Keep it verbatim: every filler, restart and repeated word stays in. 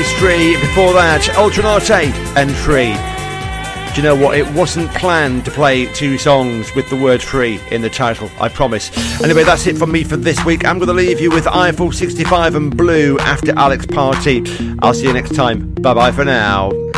Street. Before that, Ultranate and Free. Do you know what? It wasn't planned to play two songs with the word free in the title, I promise. Anyway, that's it from me for this week. I'm going to leave you with Eiffel sixty-five and Blue after Alex Party. I'll see you next time. Bye bye for now.